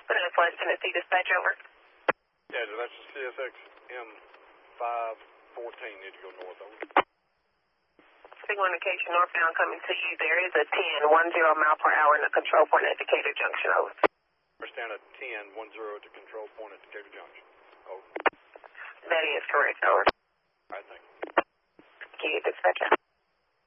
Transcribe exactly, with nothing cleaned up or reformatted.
West Tennessee dispatch over. Yeah, that's the C S X M five fourteen. Need to go north over. Signal indication northbound coming to you. There is a ten, one zero mile per hour in the control point at Decatur Junction. Over. Stand at ten, one zero to control point at Decatur Junction. Over. That is correct. Over.